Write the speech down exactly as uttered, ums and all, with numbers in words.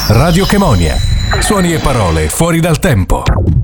Radio Chemonia. Suoni e parole fuori dal tempo.